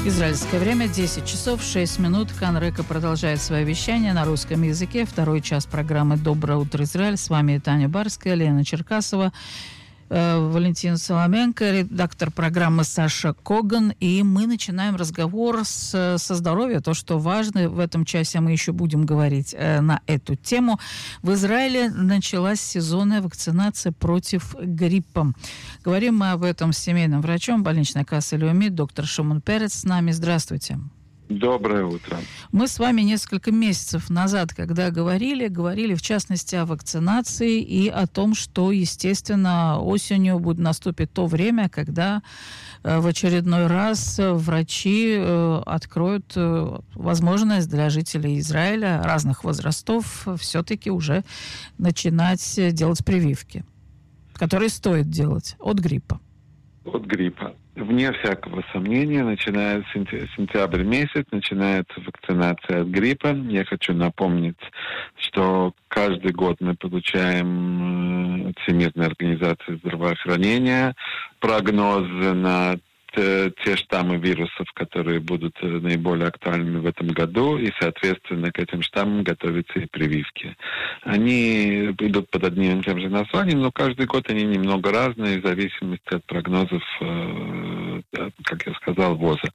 Израильское время 10 часов 6 минут. Кан Река продолжает свое вещание на русском языке. Второй час программы «Доброе утро, Израиль». С вами Таня Барская, Лена Черкасова, Валентин Соломенко, редактор программы Саша Коган. И мы начинаем разговор со здоровья. То, что важно в этом часе, мы еще будем говорить на эту тему. В Израиле началась сезонная вакцинация против гриппа. Говорим мы об этом с семейным врачом больничной кассы Леумид, доктор Шимон Перец с нами. Здравствуйте. Доброе утро. Мы с вами несколько месяцев назад, когда говорили в частности о вакцинации и о том, что, естественно, осенью наступит то время, когда в очередной раз врачи откроют возможность для жителей Израиля разных возрастов все-таки уже начинать делать прививки, которые стоит делать от гриппа. От гриппа. Вне всякого сомнения, начиная с сентября месяц, начинается вакцинация от гриппа. Я хочу напомнить, что каждый год мы получаем от Всемирной организации здравоохранения прогнозы на те штаммы вирусов, которые будут наиболее актуальными в этом году, и, соответственно, к этим штаммам готовятся и прививки. Они идут под одним и тем же названием, но каждый год они немного разные в зависимости от прогнозов, как я сказал, ВОЗа.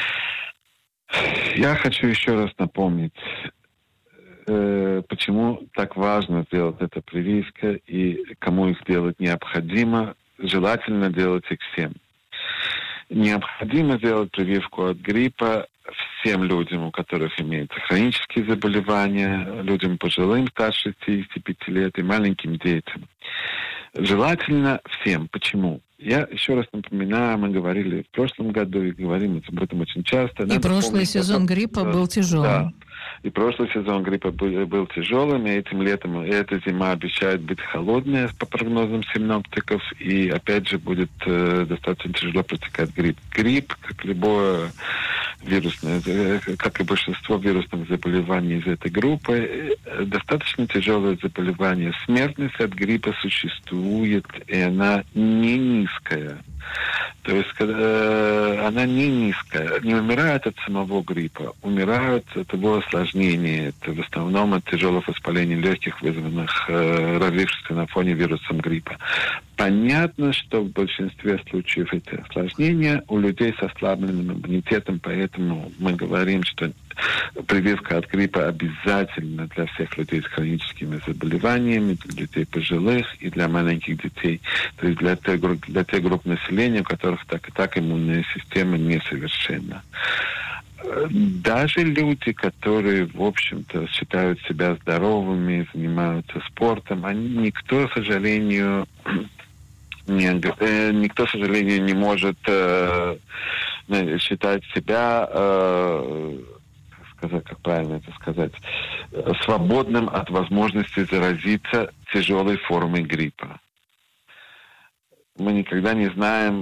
Я хочу еще раз напомнить, почему так важно сделать эту прививку и кому их делать необходимо. Желательно делать их всем. Необходимо сделать прививку от гриппа всем людям, у которых имеются хронические заболевания, людям пожилым старше 65 лет и маленьким детям. Желательно всем. Почему? Я еще раз напоминаю, мы говорили в прошлом году и говорим об этом очень часто. И прошлый сезон гриппа был тяжелым. Да. И прошлый сезон гриппа был тяжелым, и этим летом, и эта зима обещает быть холодная по прогнозам синоптиков, и опять же будет достаточно тяжело протекать грипп. Грипп, как любое вирусное, как и большинство вирусных заболеваний из этой группы, достаточно тяжелое заболевание. Смертность от гриппа существует, и она не низкая. То есть она не низкая, не умирают от самого гриппа, умирают от его осложнений. Это в основном от тяжелых воспалений легких, вызванных развившимся на фоне вирусом гриппа. Понятно, что в большинстве случаев эти осложнения у людей с ослабленным иммунитетом, поэтому мы говорим, что прививка от гриппа обязательна для всех людей с хроническими заболеваниями, для людей пожилых и для маленьких детей. То есть для тех групп населения, у которых так и так иммунная система несовершенна. Даже люди, которые, в общем-то, считают себя здоровыми, занимаются спортом, никто, к сожалению, не может считать себя, как правильно это сказать, свободным от возможности заразиться тяжелой формой гриппа. Мы никогда не знаем,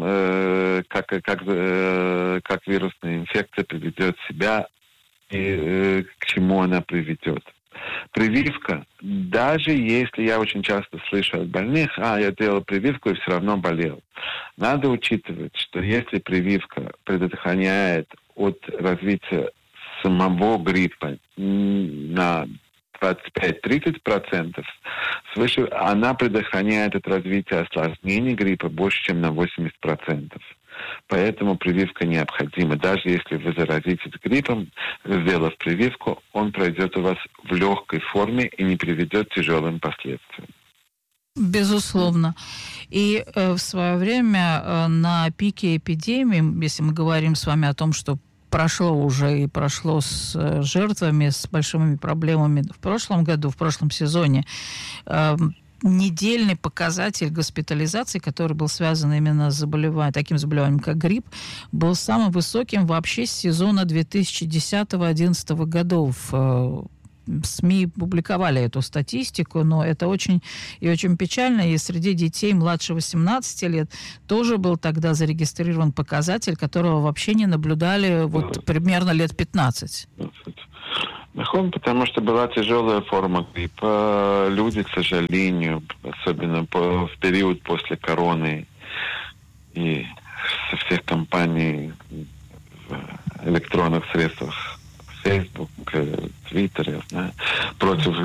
как вирусная инфекция приведет себя и к чему она приведет. Прививка, даже если я очень часто слышу от больных, я делал прививку и все равно болел. Надо учитывать, что если прививка предохраняет от развития самого гриппа на 25-30%, свыше она предохраняет от развития осложнений гриппа больше, чем на 80%. Поэтому прививка необходима. Даже если вы заразитесь гриппом, сделав прививку, он пройдет у вас в легкой форме и не приведет к тяжелым последствиям. Безусловно. И в свое время на пике эпидемии, если мы говорим с вами о том, что прошло с жертвами, с большими проблемами в прошлом году, в прошлом сезоне, недельный показатель госпитализации, который был связан именно с таким заболеванием, как грипп, был самым высоким вообще с сезона 2010-2011 годов. СМИ публиковали эту статистику, но это очень печально. И среди детей младше 18 лет тоже был тогда зарегистрирован показатель, которого вообще не наблюдали примерно лет 15. Потому что была тяжелая форма гриппа. Люди, к сожалению, особенно в период после короны и со всех компаний электронных средствах, Facebook, Twitter, я знаю, против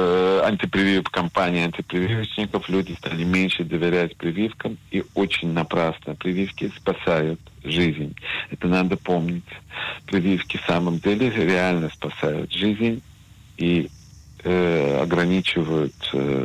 компаний антипрививочников. Люди стали меньше доверять прививкам, и очень напрасно. Прививки спасают жизнь. Это надо помнить. Прививки в самом деле реально спасают жизнь и ограничивают,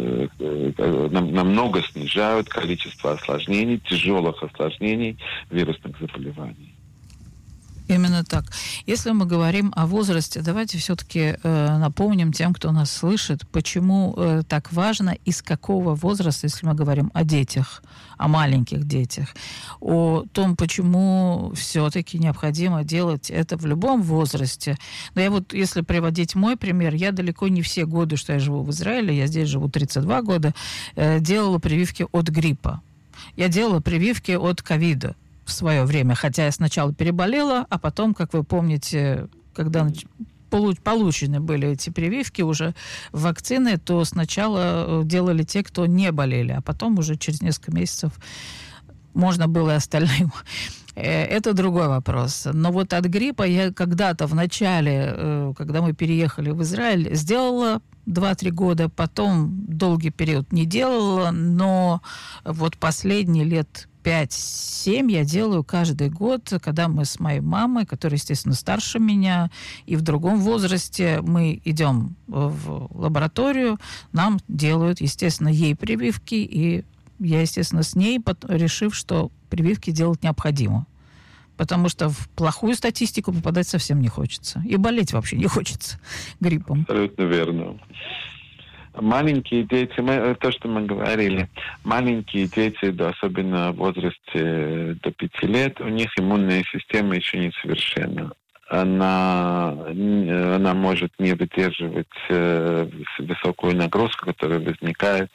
намного снижают количество осложнений, тяжелых осложнений вирусных заболеваний. Именно так. Если мы говорим о возрасте, давайте все-таки напомним тем, кто нас слышит, почему так важно и с какого возраста, если мы говорим о детях, о маленьких детях, о том, почему все-таки необходимо делать это в любом возрасте. Но я вот, если приводить мой пример, я далеко не все годы, что я живу в Израиле, я здесь живу 32 года, делала прививки от гриппа. Я делала прививки от ковида в свое время, хотя я сначала переболела, а потом, как вы помните, когда получены были эти прививки, уже вакцины, то сначала делали те, кто не болели, а потом уже через несколько месяцев можно было и остальным. Это другой вопрос. Но вот от гриппа я когда-то в начале, когда мы переехали в Израиль, сделала 2-3 года, потом долгий период не делала, но вот последние лет 5-7 я делаю каждый год, когда мы с моей мамой, которая, естественно, старше меня, и в другом возрасте, мы идем в лабораторию, нам делают, естественно, ей прививки, и я, естественно, с ней, решив, что прививки делать необходимо. Потому что в плохую статистику попадать совсем не хочется. И болеть вообще не хочется гриппом. Абсолютно верно. Маленькие дети, то, что мы говорили, маленькие дети, особенно в возрасте до 5 лет, у них иммунная система еще не совершенна. Она может не выдерживать высокую нагрузку, которая возникает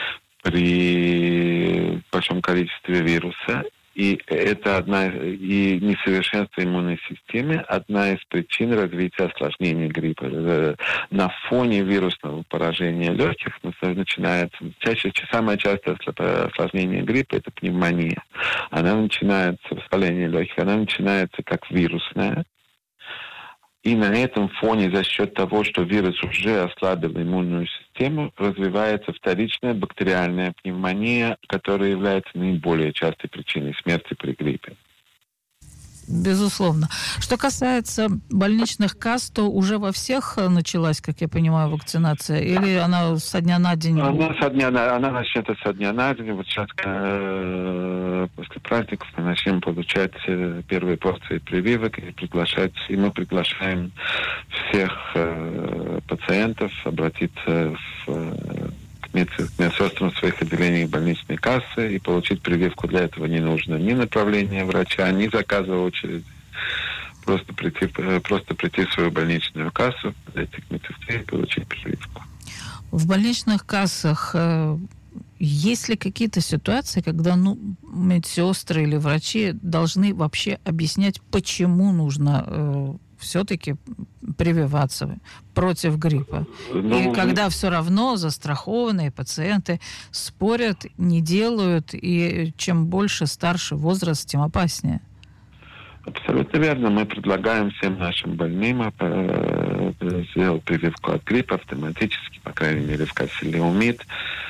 при большом количестве вируса. И это и несовершенство иммунной системы одна из причин развития осложнений гриппа. На фоне вирусного поражения легких начинается самое частое осложнение гриппа — это пневмония. Она начинается, воспаление легких, она начинается как вирусная. И на этом фоне, за счет того, что вирус уже ослабил иммунную систему, развивается вторичная бактериальная пневмония, которая является наиболее частой причиной смерти при гриппе. Безусловно. Что касается больничных касс, то уже во всех началась, как я понимаю, вакцинация? Или она со дня на день? Она начнется со дня на день. Вот сейчас после праздников мы начнем получать первые порции прививок и мы приглашаем всех пациентов обратиться к медсестрам своих отделений больничной кассы и получить прививку. Для этого не нужно ни направления врача, ни заказа очереди. Просто прийти в свою больничную кассу, подойти к медсестре и получить прививку. В больничных кассах есть ли какие-то ситуации, когда медсестры или врачи должны вообще объяснять, почему нужно все-таки прививаться против гриппа? И когда все равно застрахованные пациенты спорят, не делают, и чем больше старше возраст, тем опаснее. Абсолютно верно. Мы предлагаем всем нашим больным сделать прививку от гриппа автоматически, по крайней мере, в кассе Леумид.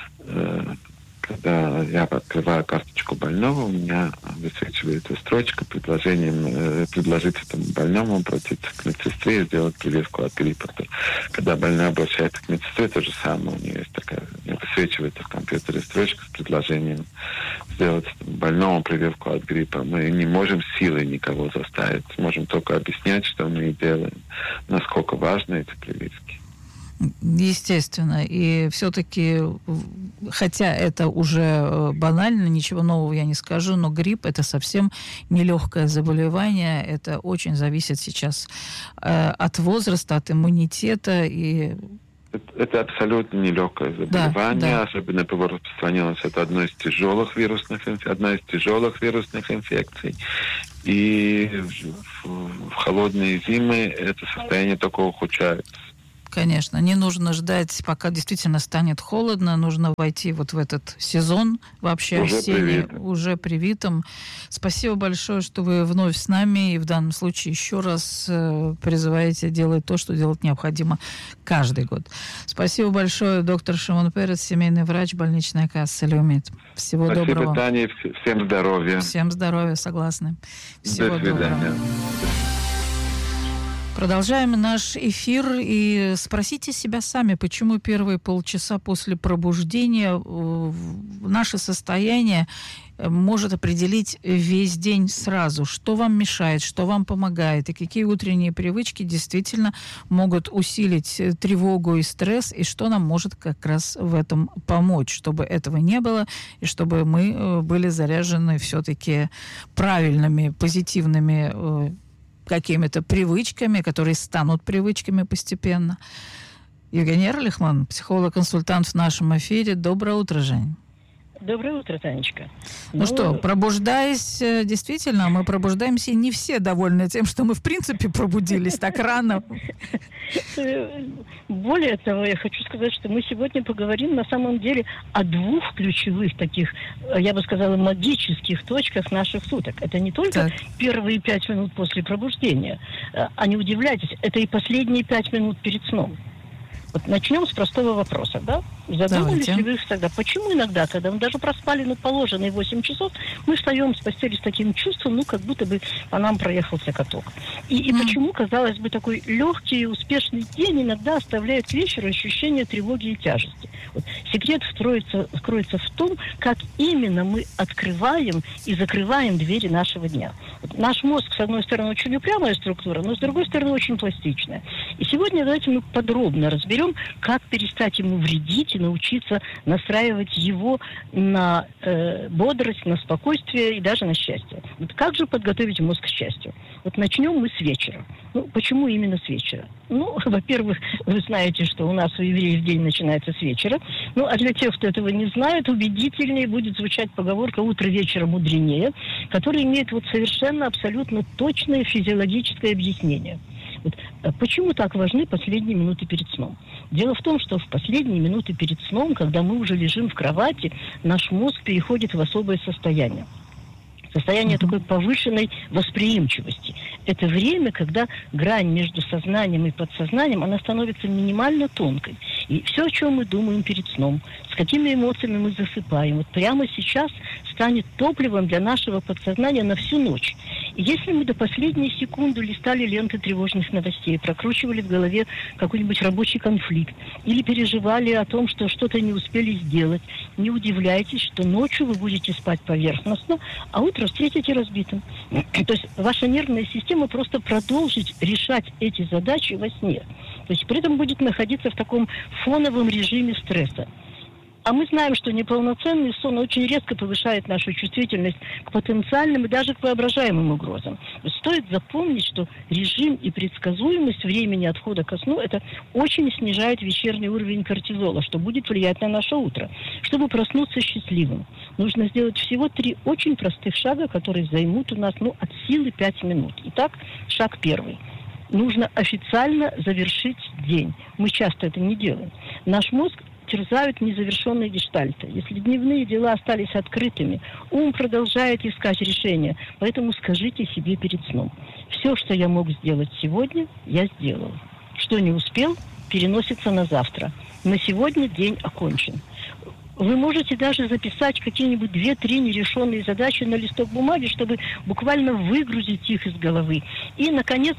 Когда я открываю карточку больного, у меня высвечивается строчка предложить этому больному обратиться к медсестре и сделать прививку от гриппа. Когда больной обращается к медсестре, то же самое. У нее есть такая, высвечивается в компьютере строчка с предложением сделать больному прививку от гриппа. Мы не можем силой никого заставить. Можем только объяснять, что мы делаем, насколько важны эти прививки. Естественно. И все-таки, хотя это уже банально, ничего нового я не скажу, но грипп — это совсем нелегкое заболевание. Это очень зависит сейчас от возраста, от иммунитета. И это абсолютно нелегкое заболевание, да. Особенно по распространенности. Это одна из тяжелых вирусных инфекций. И в холодные зимы это состояние только ухудшается. Конечно, не нужно ждать, пока действительно станет холодно, нужно войти вот в этот сезон вообще осенний, уже привитым. Спасибо большое, что вы вновь с нами, и в данном случае еще раз призываете делать то, что делать необходимо каждый год. Спасибо большое, доктор Шимон Перец, семейный врач, больничная касса «Люмит». Всего доброго. Спасибо, Таня, всем здоровья. Всем здоровья, согласны. Всего До свидания. Доброго. Продолжаем наш эфир, и спросите себя сами, почему первые полчаса после пробуждения наше состояние может определить весь день сразу. Что вам мешает, что вам помогает, и какие утренние привычки действительно могут усилить тревогу и стресс, и что нам может как раз в этом помочь, чтобы этого не было, и чтобы мы были заряжены все-таки правильными, позитивными какими-то привычками, которые станут привычками постепенно. Евгений Эрлихман, психолог-консультант в нашем эфире. Доброе утро, Жень. Доброе утро, Танечка. Ну что, пробуждаясь, действительно, мы пробуждаемся, и не все довольны тем, что мы, в принципе, пробудились так рано. Более того, я хочу сказать, что мы сегодня поговорим на самом деле о двух ключевых таких, я бы сказала, магических точках наших суток. Это не только первые 5 минут после пробуждения, а не удивляйтесь, это и последние 5 минут перед сном. Вот начнем с простого вопроса, да? Задумались ли вы тогда, почему иногда, когда мы даже проспали положенные 8 часов, мы встаем с постели с таким чувством, как будто бы по нам проехался каток. И почему, казалось бы, такой легкий и успешный день иногда оставляет к вечеру ощущение тревоги и тяжести? Вот. Секрет кроется в том, как именно мы открываем и закрываем двери нашего дня. Вот наш мозг, с одной стороны, очень упрямая структура, но с другой стороны, очень пластичная. И сегодня давайте мы подробно разберем, как перестать ему вредить и научиться настраивать его на бодрость, на спокойствие и даже на счастье. Вот как же подготовить мозг к счастью? Вот начнем мы с вечера. Почему именно с вечера? Во-первых, вы знаете, что у нас у евреев день начинается с вечера. А для тех, кто этого не знает, убедительнее будет звучать поговорка «утро вечера мудренее», которая имеет совершенно абсолютно точное физиологическое объяснение. Вот, почему так важны последние минуты перед сном? Дело в том, что в последние минуты перед сном, когда мы уже лежим в кровати, наш мозг переходит в особое состояние. Состояние такой повышенной восприимчивости. Это время, когда грань между сознанием и подсознанием, она становится минимально тонкой. И все, о чем мы думаем перед сном, с какими эмоциями мы засыпаем, прямо сейчас станет топливом для нашего подсознания на всю ночь. И если мы до последней секунды листали ленты тревожных новостей, прокручивали в голове какой-нибудь рабочий конфликт, или переживали о том, что что-то не успели сделать, не удивляйтесь, что ночью вы будете спать поверхностно, а утром встретите разбитым. То есть ваша нервная система просто продолжит решать эти задачи во сне. То есть при этом будет находиться в таком фоновом режиме стресса. А мы знаем, что неполноценный сон очень резко повышает нашу чувствительность к потенциальным и даже к воображаемым угрозам. Стоит запомнить, что режим и предсказуемость времени отхода ко сну это очень снижает вечерний уровень кортизола, что будет влиять на наше утро. Чтобы проснуться счастливым, нужно сделать всего 3 очень простых шага, которые займут у нас от силы 5 минут. Итак, шаг первый. Нужно официально завершить день. Мы часто это не делаем. Наш мозг терзают незавершенные гештальты. Если дневные дела остались открытыми, ум продолжает искать решения. Поэтому скажите себе перед сном: все, что я мог сделать сегодня, я сделал. Что не успел, переносится на завтра. На сегодня день окончен. Вы можете даже записать какие-нибудь 2-3 нерешенные задачи на листок бумаги, чтобы буквально выгрузить их из головы. И, наконец,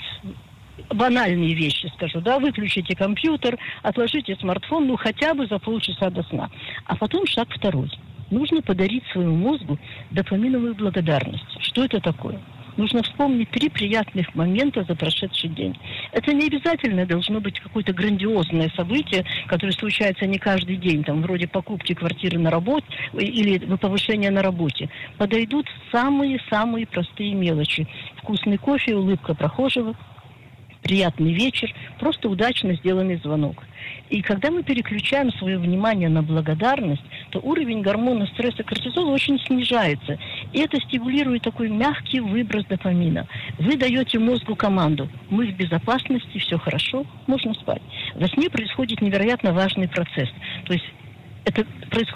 банальные вещи скажу, выключите компьютер, отложите смартфон, хотя бы за полчаса до сна. А потом шаг второй. Нужно подарить своему мозгу дофаминовую благодарность. Что это такое? Нужно вспомнить 3 приятных момента за прошедший день. Это не обязательно должно быть какое-то грандиозное событие, которое случается не каждый день, вроде покупки квартиры на работе или повышения на работе. Подойдут самые-самые простые мелочи. Вкусный кофе, улыбка прохожего, приятный вечер, просто удачно сделанный звонок. И когда мы переключаем свое внимание на благодарность, то уровень гормона стресса кортизола очень снижается. И это стимулирует такой мягкий выброс допамина. Вы даете мозгу команду: мы в безопасности, все хорошо, можно спать. Во сне происходит невероятно важный процесс. То есть это происходит